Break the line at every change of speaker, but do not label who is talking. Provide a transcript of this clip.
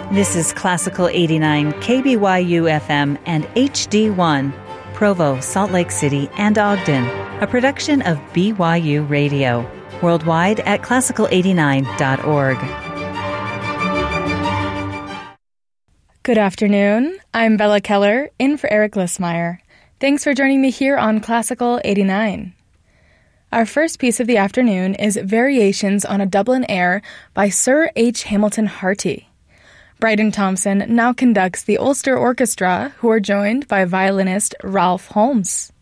This is Classical 89 KBYU FM and HD1, Provo, Salt Lake City, and Ogden, a production of BYU Radio, worldwide at classical89.org.
Good afternoon. I'm Bella Keller, in for Eric Lissmeyer. Thanks for joining me here on Classical 89. Our first piece of the afternoon is Variations on a Dublin Air by Sir H. Hamilton Harty. Bryden Thompson now conducts the Ulster Orchestra, who are joined by violinist Ralph Holmes.